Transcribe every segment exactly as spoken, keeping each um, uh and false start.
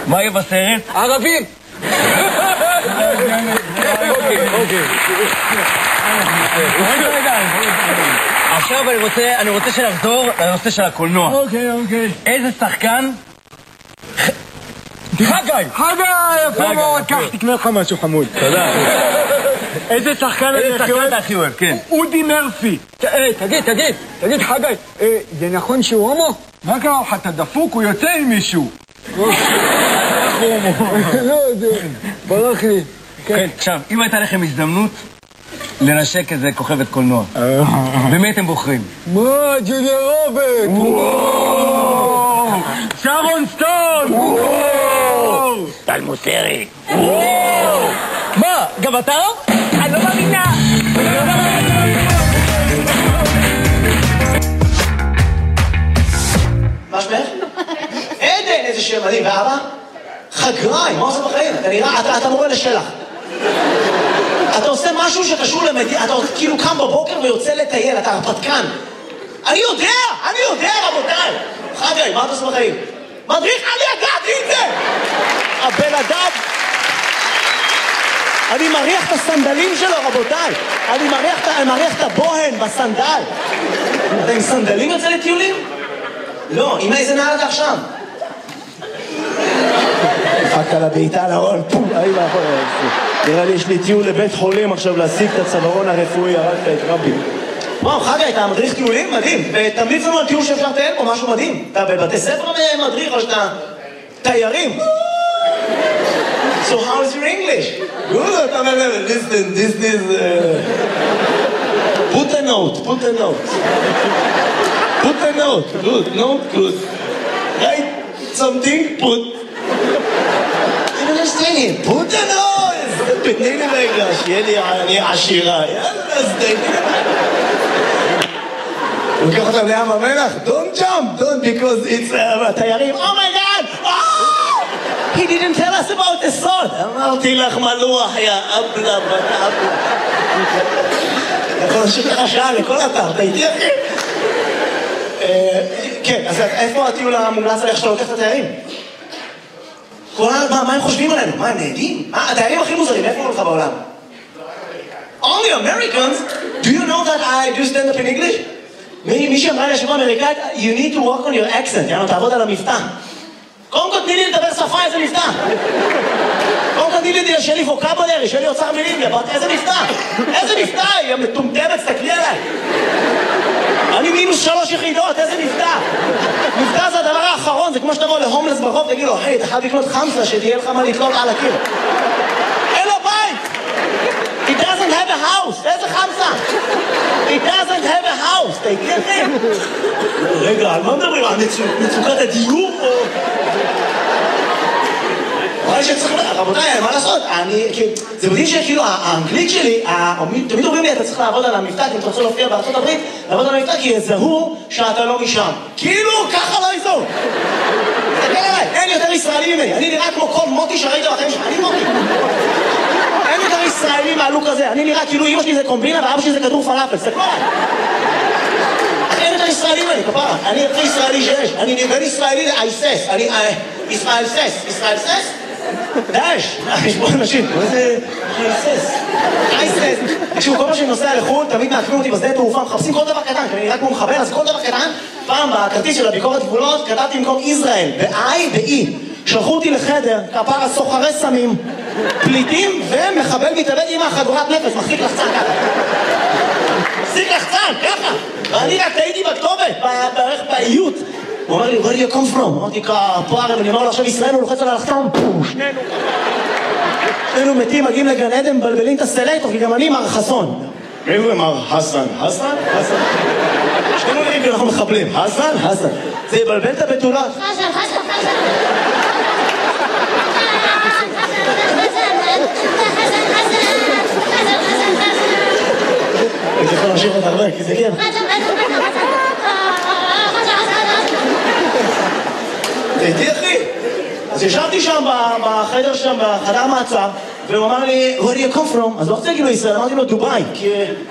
מה יהיה בסרט? ערבים! אוקיי, אוקיי. עכשיו אני רוצה, אני רוצה שנחזור לנושא של הקולנוע. אוקיי, אוקיי. איזה שחקן? חגי! חגי! יפה מאוד, קח, תקנה לך משהו חמוד. תודה. איזה שחקן איזה שחקן אתה הכי אוהב, כן. אודי מרפי. תגיד, תגיד, תגיד חגי, זה נכון שהוא הומו? מה קרה לך, אתה דפוק? הוא יוצא עם מישהו. לא, זה ברח לי. כן, עכשיו, אם הייתה לכם הזדמנות לנשק איזה כוכבת קולנוע, במי אתם בוחרים? מה, ג'וליה רוברט? וואו! שרון סטון! וואו! טל מוסרי! וואו! מה, גם אתה? אני לא מאמינה! מה שמך? עדן, איזה שם מדהים, ואבא? חגראי, מה עושה בחיים? אתה נראה, אתה מורה לשלח. אתה עושה משהו שקשור למדינה, אתה כאילו קם בבוקר ויוצא לטייל, אתה הרפתקן. אני יודע, אני יודע רבותיי. חגראי, מה אתה עושה בחיים? מדריך, אני ידעתי את זה! הבן אדם... אני מריח את הסנדלים שלו רבותיי. אני מריח את הבוהן בסנדל. אתה עם סנדלים יוצא לטיולים? לא, עם איזה נעל אתה עכשיו? דפקת לה בעיטה להון, פום, אי ואחור. נראה לי יש לי טיול לבית חולים עכשיו להשיג את הצווארון הרפואי, הרגת את רבי. וואו, חגי, אתה מדריך טיולים? מדהים. ותמליץ לנו על טיול שאפשר לטייל פה, משהו מדהים. אתה בבתי ספר מדריך או שאתה תיירים? So how is your English? Good, listen, this is... Put a note, put a note. Put a note, good, note, good. Write something, put. I don't understand it. Put a note! תתני לי רגע, שיהיה לי אני עשירה. יאללה, אז תתני לי. הוא לקח אותם לים המלח? Don't jump, don't, because it's... תיירים, oh my god! Oh! He didn't tell us about the salt. אמרתי לך מלוח, יא אבלה, בת אבלה. יכול להשאיר לך שעה לכל אתר, אתה איתי אחי? כן, אז איפה הטיול המומלץ עליך שאתה לוקח את התיירים? מה הם חושבים עלינו? מה, הם נהדים? התיירים הכי מוזרים, איפה הוא לך בעולם? Only Americans? Do you know that I do stand up in English? מי שאמרה לי השבוע אמריקאית, you need to work on your accent, יאנו, תעבוד על המבטא. קודם כל תני לי לדבר שפה, איזה מבטא. קודם כל תני לי שיהיה לי ווקאבולרי, שיהיה לי אוצר מילים, איזה מבטא. איזה מבטא, היא מטומטמת, תסתכלי עליי. אני מינוס שלוש יחידות, איזה מבטא. מבטא זה הדבר האחרון, זה כמו שתבוא להומלס ברחוב, תגיד לו, היי, אתה חייב לקנות חמסה, שתהיה לך מה לתלות על הקיר. אין לו בית! It doesn't have a house, איזה חמסה? It doesn't have a house, אתה הגיע לכם? רגע, על מה מדברים? על מצוקת הדיור או... אולי שצריך... רבותיי, מה לעשות? אני... זה מדהים שכאילו האנגלית שלי, תמיד אומרים לי, אתה צריך לעבוד על המבטא, אם אתה רוצה להופיע בארצות הברית, לעבוד על המבטא, כי יזהו שאתה לא משם. כאילו, ככה לא יזהו. תסתכל עליי, אין יותר ישראלי ממני. אני נראה כמו כל מוטי שראית בחיים שלך. אני מוטי. אין יותר ישראלי מהלוק הזה. אני נראה כאילו אמא שלי זה קומבינה ואבא שלי זה כדור פלאפל. סתכלו עליי. אין יותר ישראלי ממני, כפרה. אני הכי ישראלי שיש. אני בין ישראלי לאייסס. אני... ישראל סס. ישראל סס? דאש. יש פה אנשים. מה זה... אייסס. אייסס. תקשיבו, כל פעם שאני נוסע לחו"ל, תמיד מעקמים אותי בשדה תעופה, מחפשים כל דבר קטן, כי אני נראה כמו מחבר, אז כל דבר קטן, פעם בכרטיס של הביקורת גבולות, כתבתי במקום ישראל, ב-I ב-E. שלחו אותי לחדר, כפרה סוחרי סמים, פליטים ומחבל מתאבד עם החגורת נפש, מחזיק לחצן ככה. מחזיק לחצן, ככה. ואני רק טעיתי בכתובת, בערך באיות. הוא אומר לי, where do you come from? אמרתי, כפרה, ואני אומר לו, עכשיו ישראל הוא לוחץ על הלחצן, פו, שנינו. שנינו מתים, מגיעים לגן עדן, מבלבלים את הסלקטור, כי גם אני מר חסון. מי הוא אמר? חסן. חסן? חסן. שנינו נראים כי אנחנו מחבלים. חסן? חסן. זה יבלבל את הבתולות. חסן, חסן, חסן. אני יכול להמשיך עוד הרבה, כי זה כן. תהייתי אחי. אז ישבתי שם בחדר שם, בחדר מעצר, והוא אמר לי, where do you come from? אז לא רוצה להגיד לו ישראל, אמרתי לו דובאי, כי...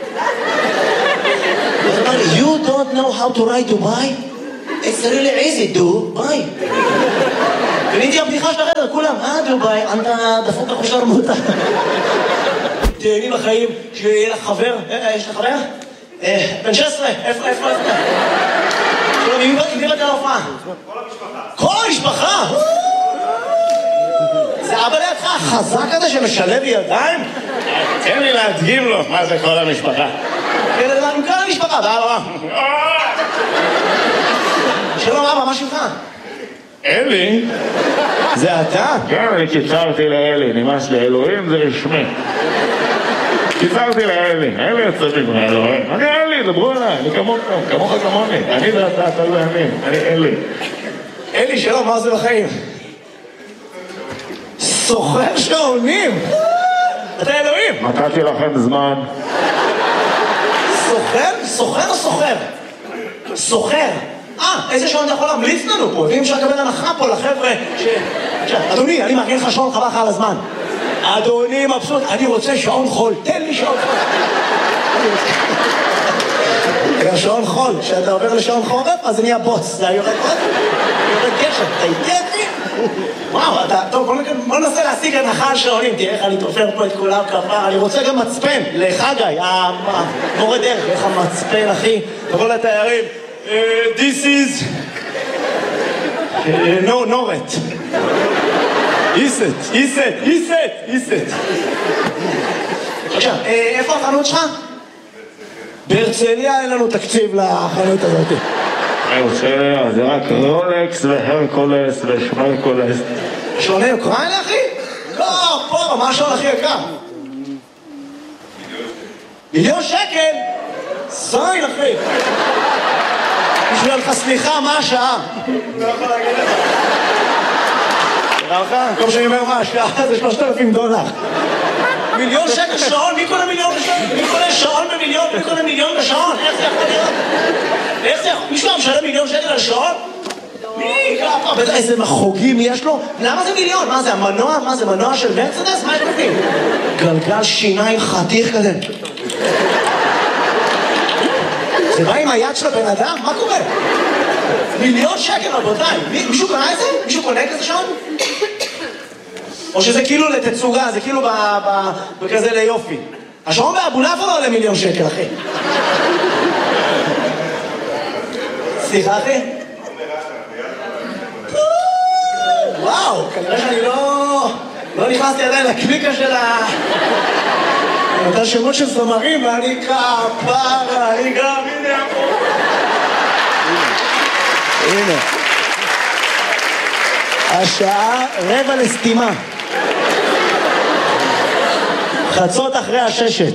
אז אמר לי, you don't know how to write דובאי? It's really easy, דובאי. קניתי הבדיחה של החדר, שלום, אה דובי, אתה דפוק לך שרמוטה. תהני בחיים, שיהיה לך חבר, יש לך חבר? בן שש עשרה, איפה, איפה, איפה? שלום, עם מי באת להופעה? כל המשפחה. כל המשפחה? זה אבא לידך החזק הזה שמשלב ידיים? תן לי להדגים לו מה זה כל המשפחה. עם כל המשפחה, ואבא. שלום אבא, מה שלך? אלי? זה אתה? כן, אני קיצרתי לאלי, נמאס לי, אלוהים זה רשמי. קיצרתי לאלי, אלי יוצא מגמר אלוהים. אני אלי, דברו אליי, אני כמוך, כמוך כמוני. אני ואתה, אתה ואני, אני אלי. אלי, שלום, מה זה בחיים? סוחר שעונים! אתה אלוהים! נתתי לכם זמן. סוחר? סוחר או סוחר? סוחר. אה, איזה שעון אתה יכול להמליץ לנו פה? ואם אפשר לקבל הנחה פה לחבר'ה ש... אדוני, אני מארגן לך שעון חבל לך על הזמן. אדוני מבסוט, אני רוצה שעון חול. תן לי שעון חול. שעון חול, כשאתה עובר לשעון חורף, אז אני הבוס. זה יורד עוד? יורד גשם. אתה איתי אותי? וואו, אתה... טוב, בוא ננסה להשיג הנחה על שעונים. תראה איך אני תופר פה את כולם כפה. אני רוצה גם מצפן לחגי, המורה דרך. איך המצפן, אחי? תבוא לתיירים. This is... No, Noret. איסט, איסט, איסט, איסט. עכשיו, איפה החנות שלך? בהרצליה אין לנו תקציב לחנות הזאת. בהרצליה זה רק רולקס והרקולס ושמרקולס. שעוני אוקראינה, אחי? לא, פה, מה השעון הכי יקר? מיליון שקל? זין, אחי. בשביל לך סליחה, מה השעה? לא יכול להגיד לך. תראה לך? במקום שאני אומר מה השעה זה שלושת אלפים דולר. מיליון שקל שעון? מי קונה מיליון בשעון? מי קונה שעון במיליון? מי קונה מיליון בשעון? איך זה יכול להיות? איך זה יכול? מישהו משלם מיליון שקל על שעון? מי? כפה, בטח איזה מחוגים יש לו? למה זה מיליון? מה זה, המנוע? מה זה, מנוע של מרצדס? מה יש בפנים? גלגל שיניים חתיך כזה. זה בא עם היד של הבן אדם? מה קורה? מיליון שקל, רבותיי. מישהו קונה את זה? מישהו קונה כזה שעון? או שזה כאילו לתצוגה, זה כאילו בכזה ליופי. השעון באבולעפיה לא עולה מיליון שקל, אחי. סליחה, אחי? וואו, כנראה שאני לא... לא נכנסתי עדיין לקליקה של ה... אתה שמות של זמרים ואני כפרה, אני גם, הנה פה. הנה. השעה רבע לסתימה. חצות אחרי הששת.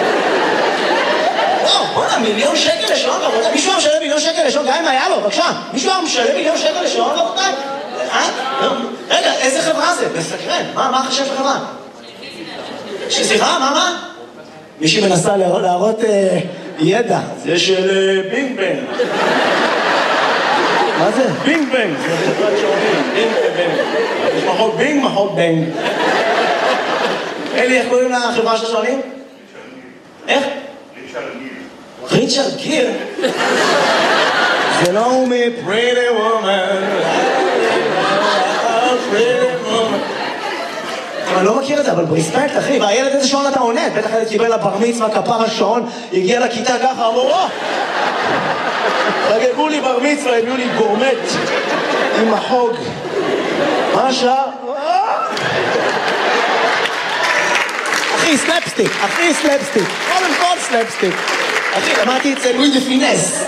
וואו, בוא'נה, מיליון שקל לשעון, רבותיי. מישהו היה משלם מיליון שקל לשעון, גם אם היה לו, בבקשה. מישהו היה משלם מיליון שקל לשעון, רבותיי? אה? רגע, איזה חברה זה? מסקרן. מה, מה חשב חברה? סליחה, מה, מה? מישהי מנסה להראות ידע. זה של בינג בנג. מה זה? בינג בנג. זה חברת שעונים. בינג בנג. יש מחוק בינג, מחוק בנג. אלי, איך קוראים לחברה של השעונים? איך? ריצ'רד גיר. ריצ'רד גיר? זה לא הוא מפריטי וומן. פריטי וומן. אני לא מכיר את זה, אבל ברספקט, אחי, והילד איזה שעון אתה עונד? בטח הילד קיבל לבר מצווה, כפר השעון, הגיע לכיתה ככה, אמרו, או! חגגו לי בר מצווה, הביאו לי גורמט עם החוג. מה השעה? אחי, סלפסטיק, אחי, סלפסטיק. קודם כל סלפסטיק. אחי, למדתי את זה לואי דה פינס.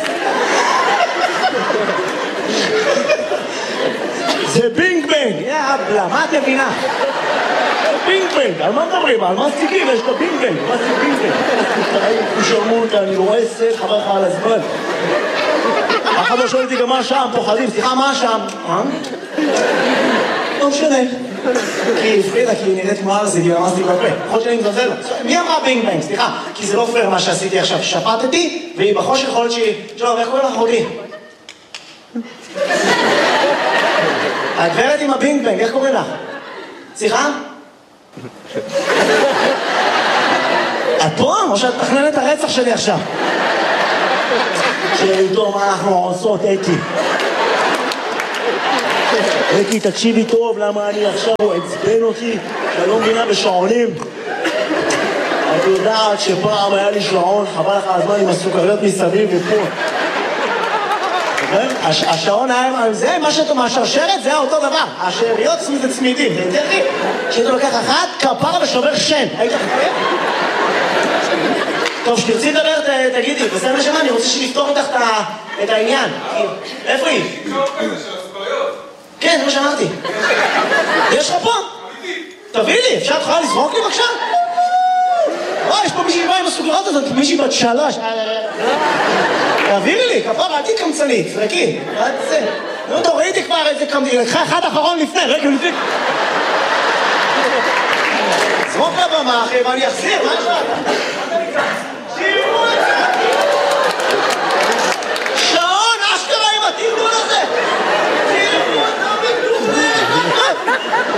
זה בינג בנג, יאבלה, מה את מבינה? בינג בנג, על מה מדברים? על מה סטיקים? יש לו בינג בנג, מה זה בינג בנג? הוא שרמו אותה, אני רואה סט, חבר לך על הזמן. אחד לא שואל אותי גם מה השם, פוחדים, סליחה, מה השם? אה? לא משנה. כי היא הפרידה, כי היא נראית כמו ארזי, כי ממש לי בפה. יכול שאני מזלזל לה. מי אמרה בינג בנג? סליחה, כי זה לא פייר מה שעשיתי עכשיו. שפטתי, והיא בחושך יכול להיות שהיא... שלום, איך קוראים לך אחותי? הגברת עם הבינג בנג, איך קוראים לך? סליחה? את פה? או שאת תכננת את הרצח שלי עכשיו? שידעו מה אנחנו עושות, אתי. ריקי, תקשיבי טוב, למה אני עכשיו הוא עצבן אותי, שאני לא מבינה בשעונים. את יודעת שפעם היה לי שעון, חבל לך הזמן עם הסוכריות מסביב ופה. השעון היה, זה מה שאתה מהשרשרת, זה אותו דבר. השאריות זה צמידים, זה יותר לי. שאתה לוקח אחת, כפרה ושובר שן. היית חפר? טוב, שתרצי לדבר, תגידי, בסדר שמה, אני רוצה שנפתור אותך את העניין. איפה היא? כן, זה מה שאמרתי. יש לך פה? תביא לי, אפשר תוכל לזרוק לי בבקשה? או, יש פה מישהי שבאה עם הסוכריות הזאת, מישהי בת שלוש. תעבירי לי, כפרה, אל תהי קמצנית, ריקי. נו, טוב, ראיתי כבר איזה קמצנית, לקחה אחד אחרון לפני, רגע, לפני. זרוק לבמה, אחי, ואני אחזיר, מה יש לך? שירו את זה! שעון, אשכרה עם התרגול הזה! שירו את זה בגדומה!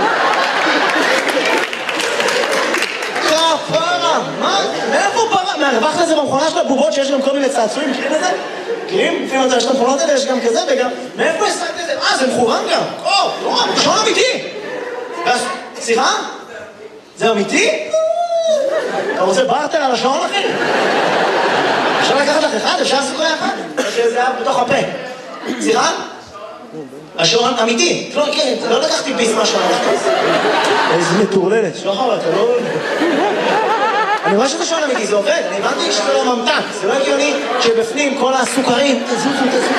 כפרה, מה? מאיפה פרה? מהרווחת לזה במכונה של הבובות שיש גם כל מיני צעצועים, מכירים את זה? מכירים? לפעמים אתה יש את המכונות האלה, יש גם כזה וגם... מאיפה השחקת את זה? אה, זה מכוון גם! או, לא, שעון אמיתי! סליחה? זה אמיתי? אתה רוצה ברטר על השעון, אחי? אפשר לקחת לך אחד? אפשר לעשות לך אחד? או שזה היה בתוך הפה? סליחה? השעון אמיתי. לא, כן, לא לקחתי ביס מהשעון. איזה מטורללת. שלא חבל, אתה לא... אני רואה שזה שעון אמיתי, זה עובד. אני הבנתי שזה לא ממתק. זה לא הגיוני שבפנים כל הסוכרים... תזוזו, תזוזו.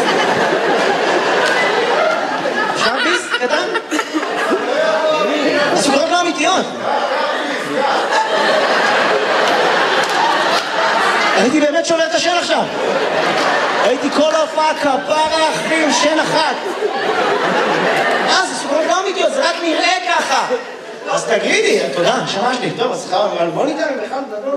אפשר ביס קטן? הסוכרות לא אמיתיות. הייתי באמת שובר את השן עכשיו. הייתי כל ההופעה כפרה אחי עם שן אחת. אה, זה סוכרות לא אמיתיות, זה רק נראה ככה. אז תגידי, תודה, שמע שלי. טוב, אז סליחה, אבל בוא ניתן בכלל גדול.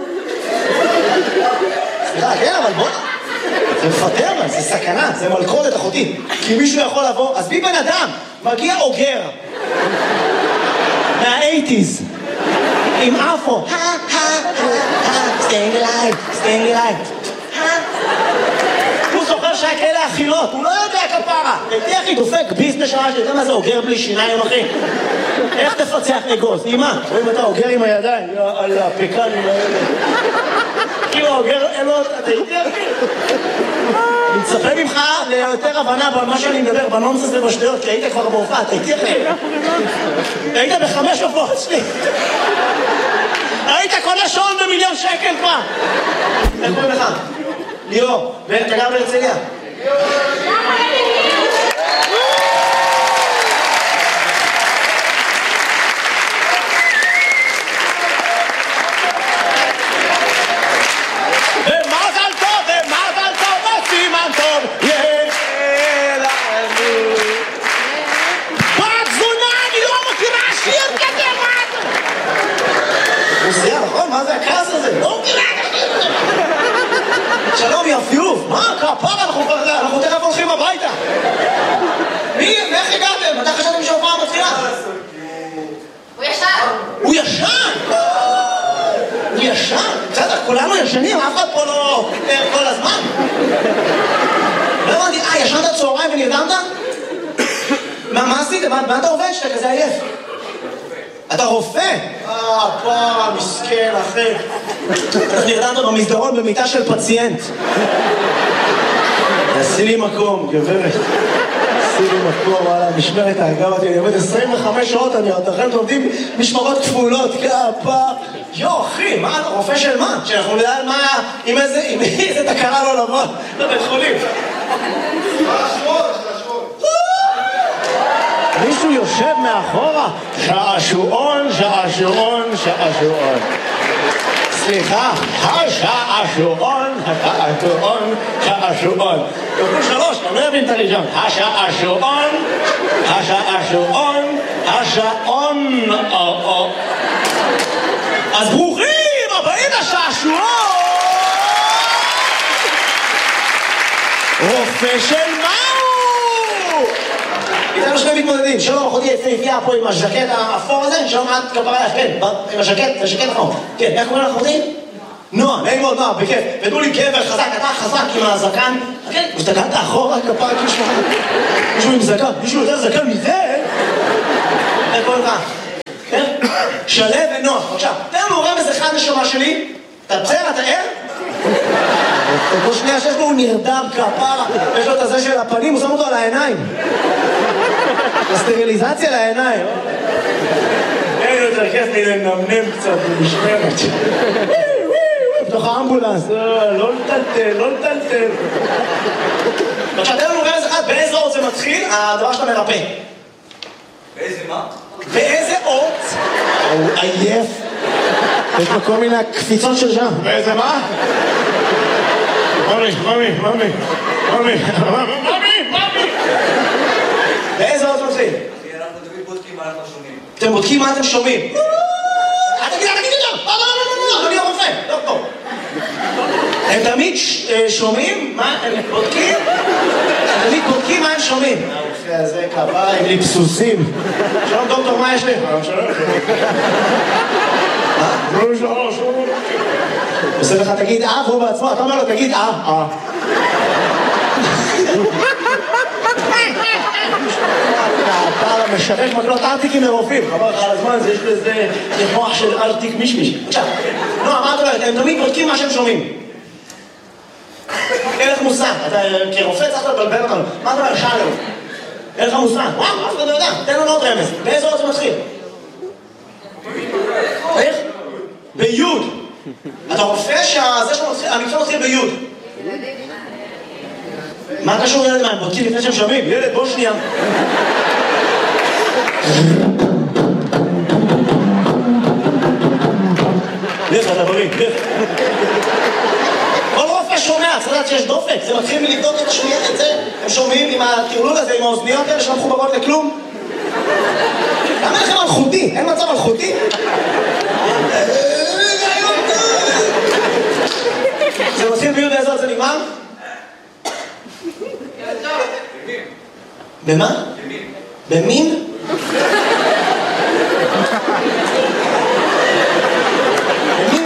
סליחה, כן, אבל בוא... זה מפטר, אבל זה סכנה, זה מלכודת אחותי. כי מישהו יכול לבוא, אז בי בן אדם, מגיע אוגר. מה-שמונים. עם אפו. staying alive, staying alive. הוא זוכר שהיה כאלה אכילות, הוא לא יודע כפרה. תהיה הכי דופק ביס נשמה שלי, אתה יודע מה זה אוגר בלי שיניים, אחי? איך תפצח אגוז? עם מה? רואים אתה אוגר עם הידיים, על הפקנים האלה. כאילו אוגר, אין לו... אתה יודע, אחי? אני מצפה ממך ליותר הבנה במה שאני מדבר, בנונסס ובשטויות, כי היית כבר בהופעה, אתה איתי אחי? היית בחמש הופעות שלי. היית קונה שעון במיליון שקל כבר. איך קוראים לך? ליאור, ואתה גר בהרצליה? ומזל טוב, ומזל טוב, וסימן טוב, יהיה לנו. בת זונה, אני לא מכירה שיר כזה, מה זה? רוסיה, נכון? מה זה הכעס הזה? לא מכירה את השיר הזה. שלום יפיוף, מה? כפרה, אנחנו תכף הולכים הביתה. מי? איך הגעתם? מתי חשבתם שההופעה מתחילה? הוא ישן. הוא ישן? הוא ישן? בסדר, כולנו ישנים, אף אחד פה לא ער כל הזמן. לא הבנתי, אה, ישנת צהריים ונרדמת? מה עשית? מה אתה עובד שאתה כזה עייף? אתה רופא? אה, פרה, מסכן, אחי. אתה נרדמת במסדרון במיטה של פציינט. תעשי לי מקום, גברת. תעשי לי מקום, וואלה, משמרת ההגבת, אני עובד עשרים וחמש שעות, אני עוד לכם עובדים משמרות כפולות, כפה. יו, אחי, מה, אתה רופא של מה? שאנחנו נדע על מה, עם איזה, עם איזה תקרה לא לבוא לבית חולים. מישהו יושב מאחורה, שעשועון, שעשועון, שעשועון. סליחה, השעשועון, השעשועון, שעשועון. תקראו שלוש, אני לא אבין את הראשון. השעשועון, השעשועון, השעון. אז ברוכים הבאים לשעשועון! רופא של מהו? איתנו שני מתמודדים, שלום, אחותי יפהפייה פה עם הז'קט האפור הזה, שלום, את כפרה לך, כן, עם הז'קט, הז'קט נכון. כן, איך קוראים לך אחותי? נועה, נעים מאוד, נועה, בכיף. ותנו לי גבר חזק, אתה חזק עם הזקן. כן, הסתכלת אחורה, כפרה, כאילו מישהו עם זקן, מישהו יותר זקן מזה? איך קוראים לך? כן? שלו ונועה, בבקשה. תן לנו רמז אחד נשמה שלי. אתה בסדר, אתה ער? פה שנייה שיש לו, הוא נרדם כפרה. יש לו את הזה של הפנים, הוא שם אותו על העיניים. הסטריליזציה לעיניים. אין יותר כיף לי לנמנם קצת במשמרת. בתוך האמבולנס, לא לטלטל, לא לטלטל. בבקשה, תן לנו רמז אחד, באיזה אות זה מתחיל, הדבר שאתה מרפא. באיזה מה? באיזה אות? הוא עייף. יש לו כל מיני קפיצות של שם. באיזה מה? ממי, ממי, ממי, ממי, ממי, ממי. באיזה אות זה מתחיל? אנחנו תמיד בודקים מה אנחנו שומעים. אתם בודקים מה אתם שומעים. אל תגיד, אל תגיד את זה! לא, לא, לא, לא, לא, אדוני הרופא, לא פה. הם תמיד שומעים מה הם בודקים? הם תמיד בודקים מה הם שומעים. הרופא הזה כפרה עם ליפסוסים. שלום דוקטור, מה יש לי? שלום, שלום. שלום, שלום. עושה לך תגיד אה, והוא בעצמו, אתה אומר לו תגיד אה, אה. אתה משווק מקלות ארטיקים לרופאים. חבר לך על הזמן, יש לזה מוח של ארטיק מישמיש. עכשיו, נועה, מה את אומרת? הם תמיד בודקים מה שהם שומעים. אין לך מושג. אתה כרופא צריך לבלבל אותנו. מה אתה אומר? שאלו. אין לך מושג. וואו, אף אחד לא יודע. תן לנו עוד רמז. באיזה אות זה מתחיל? איך? ביוד. אתה רופא שהמקצוע מתחיל ביוד. מה קשור ילד? מה, הם בודקים לפני שהם שומעים? ילד, בוא שנייה. לך, אתה בריא, לך. כל רופא שומע, צריך לדעת שיש דופק. זה מתחיל מלבדוק את השמיעה, את זה. הם שומעים עם הטרלול הזה, עם האוזניות האלה שלא מחוברות לכלום. למה לכם מלכותי? אין מצב מלכותי? זה מתחיל ביוד באיזה עוד זה נגמר? במה? במין? במין?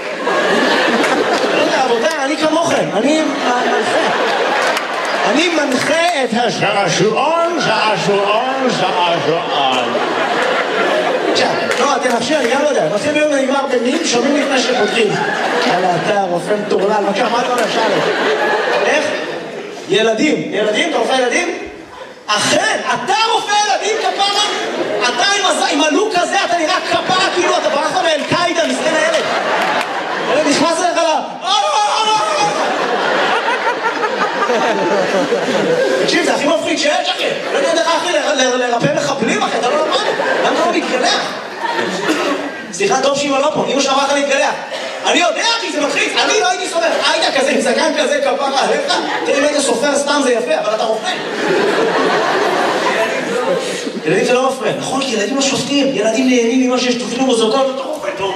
לא יודע, רבותיי, אני כמוכם, אני מנחה. אני מנחה את השעשועון, שעשועון, שעשועון. עכשיו, לא, תנחשי, אני גם לא יודע. מתחיל ביום ונגמר במין, שומעים לפני שפותחים. יאללה, אתה רופא מטורלל, בבקשה, מה אתה אומר? שאלה. איך? ילדים. ילדים? אתה רופא ילדים? אכן, אתה רופא ילדים, כפרה? אתה עם הלוק הזה, אתה נראה כפרה, כאילו אתה ברחת מאל-קאידה, מסכן הילד. הילד נכנס אליך ל... תקשיב, זה הכי מפחיד שיש, אחי. לא יודע לך, אחי, לרפא מחבלים, אחי, אתה לא למד. למה אתה לא מתגלח? סליחה, טוב שאמא לא פה, אמא שאמרה לך להתגלח. אני יודע, אחי, זה מלחיץ, אני לא הייתי סופר. היית כזה, עם זקן כזה, כפרה, עליך. תראה, אם היית סופר סתם זה יפה, אבל אתה רופא. ילדים זה לא מפריע. נכון, כי ילדים לא שופטים. ילדים נהנים ממה שיש תוכנו בזאותות, אתה רופא טוב.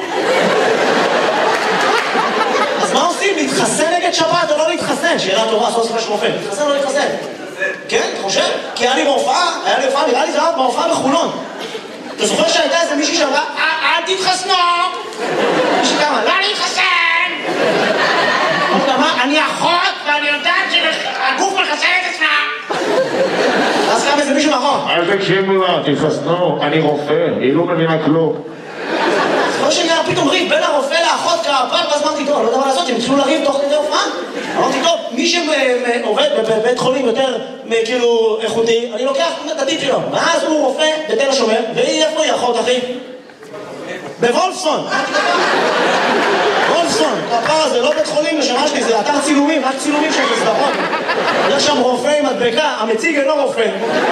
אז מה עושים? להתחסן נגד שבת או לא להתחסן? שאלה טובה, עשו ספר של רופא. להתחסן או לא להתחסן? כן, אתה חושב? כי היה לי בהופעה, היה לי הופעה, נראה לי זה היה בהופעה בחולון. אתה זוכר שהייתה איזה מישהי שאמרה, אל תתחסנו! מישהי כמה, לא להתחסן! אני אחות ואני יודעת שהגוף מחסן את עצמה! אז קם איזה מישהו נכון. אל תקשיבו לה, תתחסנו, אני רופא, היא לא מבינה כלום. זוכר שנראה פתאום ריב בין הרופא לאחות כפר, ואז אמרתי, טוב, אני לא יודע מה לעשות, הם התחילו לריב תוך כדי הופעה. אמרתי, טוב, מי שעובד בבית חולים יותר כאילו איכותי, אני לוקח את הטיפ שלו. ואז הוא רופא בתל השומר, והיא איפה היא אחות, אחי? בוולפסון. וולפסון, הפר הזה, לא בית חולים לשמה שלי, זה אתר צילומים, רק צילומים של הסדרות. יש שם רופא עם מדבקה, המציג אינו רופא.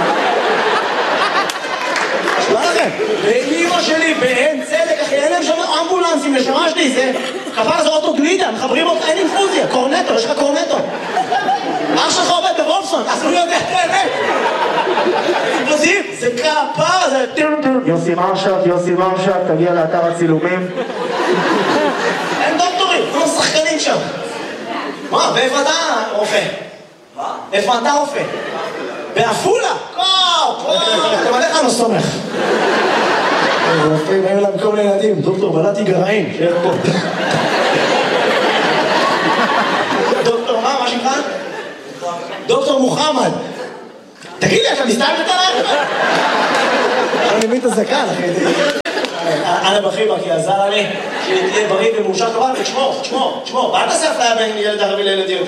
שמה לכם? ואימא שלי באין צדק, אחי, אין להם שם אמבולנסים לשמה שלי, זה כפר זה אוטו גלידה, מחברים אותך, אין אינפוזיה, קורנטו, יש לך קורנטו. אח שלך עובד בוולפסון, אז הוא יודע את האמת. יודעים? זה כפר, זה... יוסי מרשק, יוסי מרשק, תגיע לאתר הצילומים. אין דוקטורים, כולם שחקנים שם. מה, ואיפה אתה רופא? מה? איפה אתה רופא? בעפולה? קופ! אתם עליך לא סומך. רופאים, אין להם כל מיני ילדים. דוקטור, בלעתי גרעין, שיהיה פה. דוקטור מוחמד. תגיד לי, אתה מסתלבט עליי? אני מבין את הזקן, אחי. אנה בחיבה, כי עזר לי שתהיה בריא ומאושר כמובן, ותשמור, תשמור, תשמור. אל תעשה אפליה בין ילד ערבי לילד יהודי.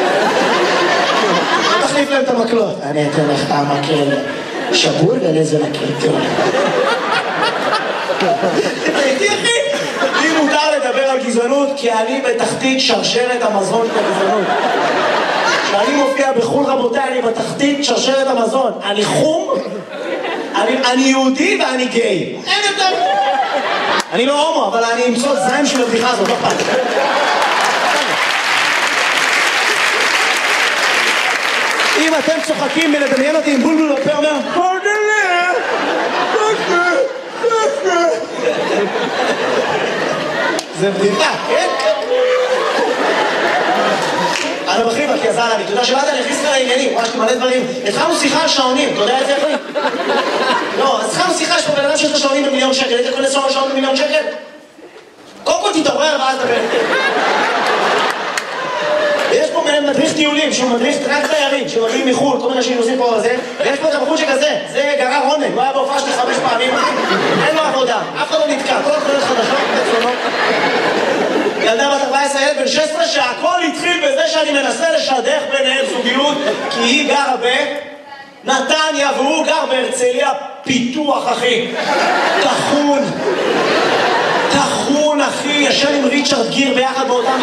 אל תחליף להם את המקלות. אני אתן לך את המקל שבור ולאיזה מקל טוב. תראי, אחי, לי מותר לדבר על גזענות, כי אני בתחתית שרשרת המזון של הגזענות. כשאני מופיע בחול, רבותיי, אני בתחתית שרשרת המזון. אני חום, אני, אני יהודי ואני גיי. אין יותר. אני לא הומו, אבל אני אמצוא זיים של הבדיחה הזאת, לא פעם. אם אתם צוחקים מלדמיין אותי עם בולבול בפה, אומר, פרגלה, פרגלה, פרגלה. זה בדיחה, כן? אני בחיבה, כי עזר לי, אתה יודע שבאת אני הכניס לך לעניינים, ממש מלא דברים. התחלנו שיחה על שעונים, אתה יודע את זה אחי? לא, אז התחלנו שיחה, יש פה בן אדם שיש לו שעונים במיליון שקל, היית קונה שעונים במיליון שקל? קודם כל תתעורר ואז דבר. ויש פה מדריך טיולים, שהוא מדריך רק תיירים, שמגיעים מחו"ל, כל מיני אנשים נוסעים פה לזה, ויש פה את הבחור שכזה, זה גרר רונן, הוא היה בהופעה שלי חמש פעמים, אין לו עבודה, אף אחד לא נתקע, כל התחולות חדשות, תצלונות. ילדה בת ארבע עשרה, ילד בן שש עשרה, שהכל התחיל בזה שאני מנסה לשדך ביניהם זוגיות, כי היא גרה בנתניה והוא גר בהרצליה פיתוח, אחי. תחון. תחון, אחי, ישן עם ריצ'רד גיר ביחד באותם...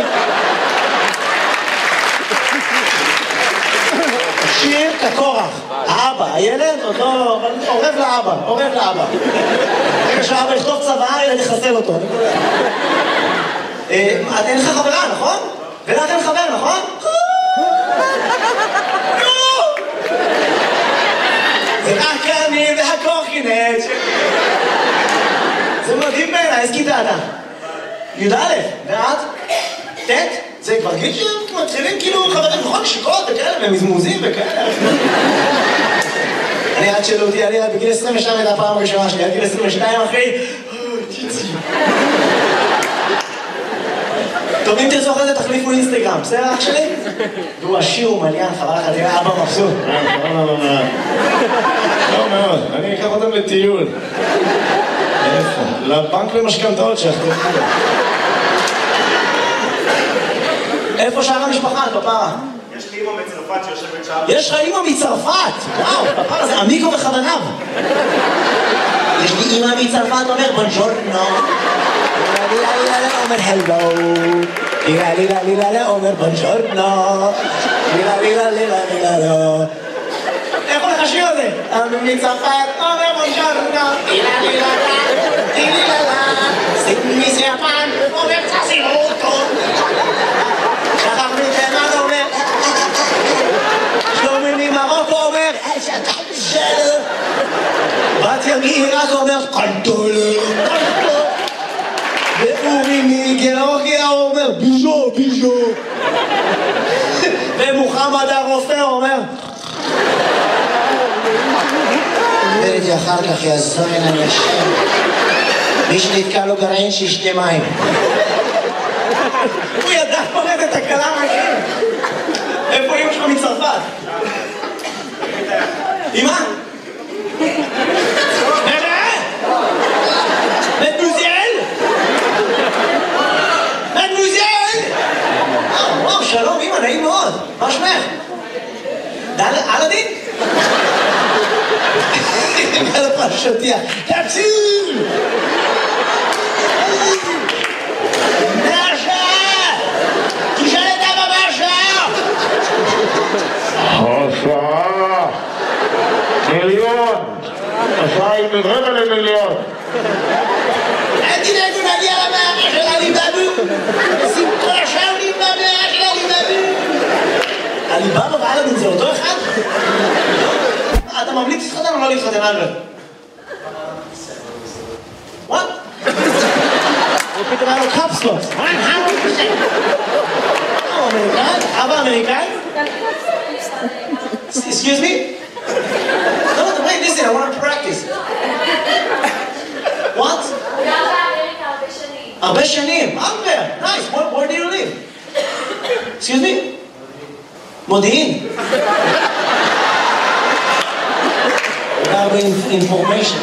שיר כקורח. האבא, הילד עוד לא... עורב לאבא, עורב לאבא. רגע שהאבא יכתוב צבא, ילד יחסל אותו. אין לך חברה, נכון? ולך אין חבר, נכון? זה רק אני והקורקינט. זה מדהים בעיניי, איזה כיתה אתה? י"א, ואת? ט'? זה כבר גיל שמתחילים כאילו חברים נכון שיקות וכאלה, ומזמוזים וכאלה. אני עד שאלו אותי, אני בגיל עשרים ושתיים הייתה הפעם הראשונה שלי, עד גיל עשרים ושתיים אחי. טוב, אם תרצו אחרי זה תחליפו אינסטגרם, בסדר אח שלי? והוא עשיר ומליין, חבל לך, תראה אבא מבסוט. לא מאוד, אני אקח אותם לטיול. איפה? לבנק למשכנתאות שאחתו. איפה שאר המשפחה, פפרה? יש לי אמא מצרפת שיושבת שם. יש לך אמא מצרפת! וואו, פפרה זה עמיקו וחבניו. יש לי אמא מצרפת, אומר בונג'ורנו. אומר הלו. לילה לילה לילה אומר בונג'ורנו. לילה לילה לילה לילה. איך הולך השיר הזה? אמא מצרפת, אומר בונג'ורנו. לילה לילה לילה לילה. סימי סיאפן, אומר צסימוטו. שחר מתימן אומר שלומי ממרוקו אומר בת ימירק אומר קנטולר ואורי מגיאורגיה אומר ביז'ו ביז'ו ומוחמד הרופא אומר וראיתי אחר כך יעזור אין אנשים מי שנתקע לו גרעין שישתה מים הוא ידע פרד את הקלה מהחיים. איפה אמא שלך מצרפת? אמא? מדמוזיאל? מדמוזיאל? וואו, שלום אמא, נעים מאוד. מה שמך? אלאדין? על הפרשותיה. תציל! עשרה מיליון עשרה היא רבע למיליון אל תדאגו נגיע למאה של עליבאבו שמחה שעולים במאה של עליבאבו עליבאבו ואלאדין זה אותו אחד? אתה ממליץ להתחתן או לא להתחתן אלבאב? What? הוא פתאום היה לו קפסלות אמריקאי? אבא אמריקאי? Excuse me? No, wait, listen, I want to practice. What? הרבה שנים. הרבה. Nice. Where, where do you live? Excuse me? מודיעין. הרבה אינפורמיישן.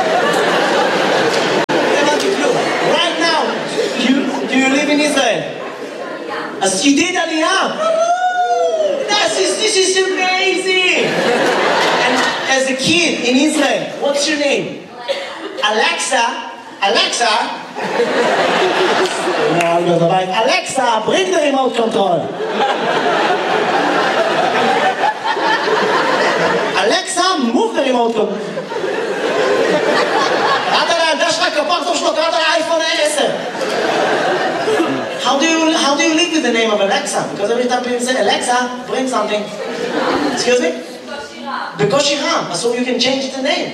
Right now, you, do you live in Israel? אז ידיד עלייה. This is, this is amazing. And as a kid in Israel, what's your name? Alexa. Alexa. Alexa, bring the remote control. Alexa, move the remote control. קראת לילדה שלך כפרצוף שלו, קראת לאייפון עשר. How do you how do you live with the name of Alexa? Because every time people say Alexa, bring something. Excuse me? בקושי רם. So you can change the name.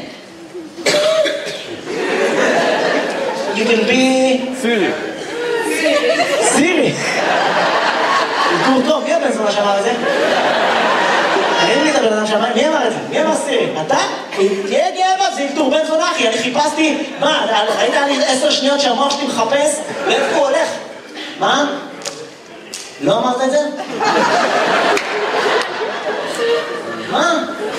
You can be... Siri. Siri. גור טוב, מי הבן זונה שאמר את זה? אין לי את הבן אדם שאמר, מי אמר את זה? מי אמר סירי? אתה? תהיה גאה, זה ילתור בן זונה אחי, אני חיפשתי, מה, ראית לי עשר שניות שהמוח שלי מחפש, לאיפה הוא הולך? מה? לא אמרת את זה? מה?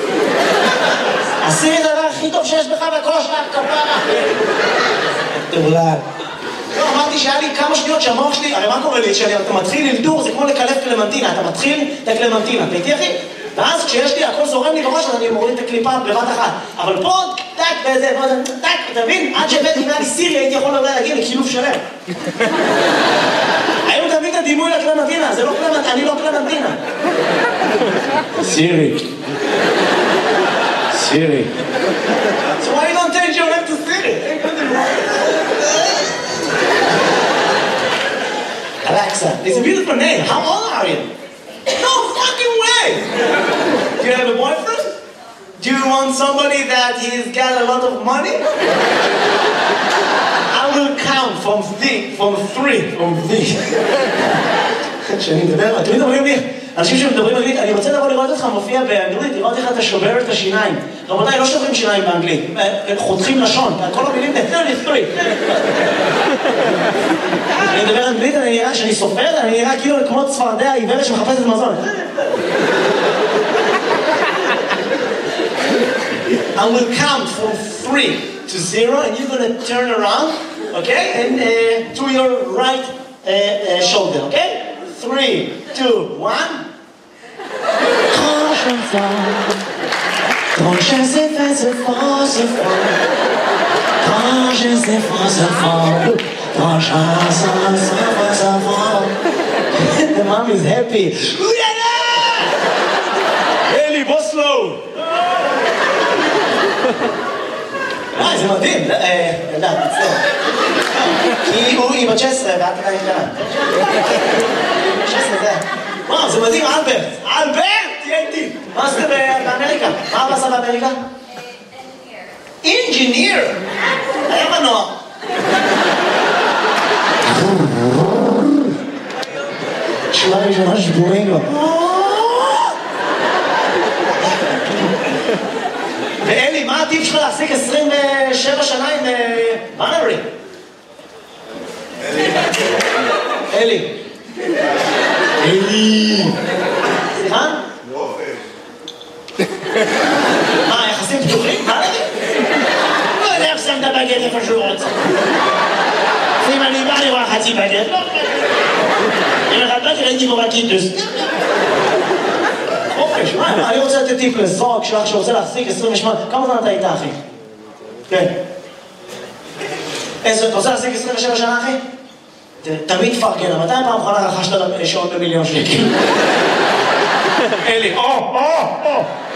הסירי זה הדבר הכי טוב שיש בך וכל השאר כפרה. תאולל. לא, אמרתי שהיה לי כמה שניות שהמוח שלי, הרי מה קורה לי? כשאתה מתחיל ללדור, זה כמו לקלף קלמנטינה, אתה מתחיל את הקלמנטינה, אתה איתי אחי? ואז כשיש לי, הכל זורם לי בראש, אז אני מוריד את הקליפה בבת אחת. אבל פה, טק, וזה, טק, אתה מבין? עד שהבאתי אם היה לי סירי, הייתי יכול אולי להגיע לקילוף שלם. היום תביא את הדימוי לקלמנטינה, זה לא קלמנטינה, אני לא קלמנטינה. סירי. סירי. So why you don't change your name to Siri? Alexa, it's a beautiful name. How old are you? No fucking way! Do you have a boyfriend? Do you want somebody that he's got a lot of money? I will count from three, from three, from three. כשאני מדבר, אתם מדברים לי, אנשים שמדברים אנגלית, אני רוצה לבוא לראות אותך מופיע באנגלית, לראות איך אתה שובר את השיניים. רבותיי, לא שוברים שיניים באנגלית, חותכים לשון, כל המילים ל-שלושים ושלוש. אני מדבר אנגלית, אני נראה שאני סופר, אני נראה כאילו כמו צפרדע עיוורת שמחפשת מזון. I will count from three to zero, and you're going to turn around, okay, and uh, to your right uh, uh, shoulder, okay? Three, two, one. Quand j'entends, quand je sais faire ce fort, ce fort, quand je sais faire ce fort, quand je sais faire ce fort. The mom is happy. Eli, בוא slow. אה, זה מדהים. ילדה, תצטער. כי היא בת שש עשרה ואת עדיין קטנה. שש עשרה זה. וואו, זה מדהים, אלברט. אלברט! תהיה איתי. מה עשית באמריקה? מה הוא עשה באמריקה? אינג'יניר. היה מנוע. שורה ראשונה שבורים לו. ואלי, מה הטיפ שלך להחזיק עשרים ושבע שנה עם בנרי? אלי. אלי. סליחה? לא, אלי. מה, יחסים פתוחים? בנרי? לא יודע איך שם את הבגט איפה שהוא רוצה. אם אני בא, אני רואה חצי בגט. לא, אם אחד בא, ראיתי בו בקיטוס. חופש, מה? אני רוצה לתת טיפ לזוג שלך שרוצה להחזיק עשרים ושמונה. כמה זמן אתה איתה, אחי? כן. אתה רוצה להחזיק עשרים ושבע שנה, אחי? תמיד פרגן, מתי פעם אחרונה רכשת שעון במיליון שקל? אלי, או, או, או!